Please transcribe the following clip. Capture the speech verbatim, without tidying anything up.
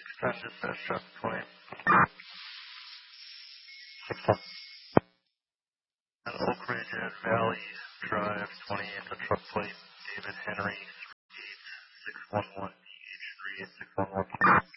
Extend dispatch traffic twenty. six ten. At Oak Ridge at Valley Drive twenty at the truck plate, David Henry, six one one P H three eight six one one.